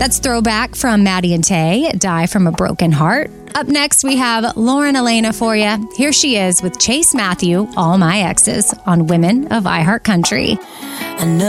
That's Throwback from Maddie and Tay, Die from a Broken Heart. Up next, we have Lauren Elena for you. Here she is with Chase Matthew, All My Exes, on Women of iHeart Country.